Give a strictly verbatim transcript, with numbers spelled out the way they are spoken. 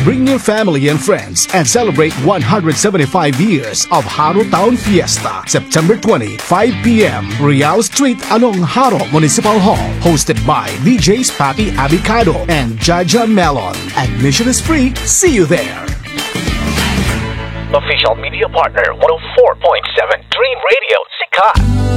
Bring your family and friends and celebrate one hundred seventy-five years of Haro Town Fiesta, September twentieth, five p.m. Real Street, Anong Haro Municipal Hall. Hosted by D Js Papi Abicado and Jaja Melon. Admission is free. See you there. Official media partner one oh four point seven Dream Radio, Sikat.